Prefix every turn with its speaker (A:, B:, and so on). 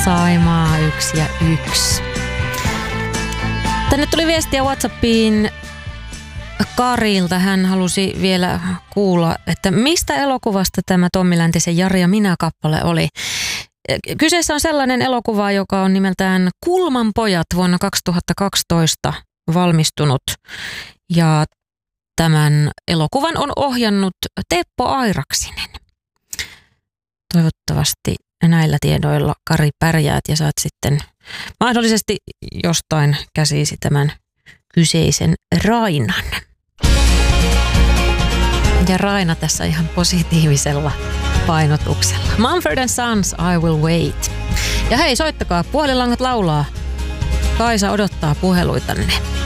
A: Saimaa 1 ja 1. Tänne tuli viestiä WhatsAppiin Karilta. Hän halusi vielä kuulla, että mistä elokuvasta tämä Tommi Läntisen Jari ja minä -kappale oli. Kyseessä on sellainen elokuva, joka on nimeltään Kulman pojat, vuonna 2012 valmistunut. Ja tämän elokuvan on ohjannut Teppo Airaksinen. Toivottavasti näillä tiedoilla, Kari, pärjäät ja saat sitten mahdollisesti jostain käsisi tämän kyseisen Rainan. Ja Raina tässä ihan positiivisella painotuksella. Mumford & Sons, I Will Wait. Ja hei, soittakaa, puhelinlangat laulaa. Kaisa odottaa puheluitanne.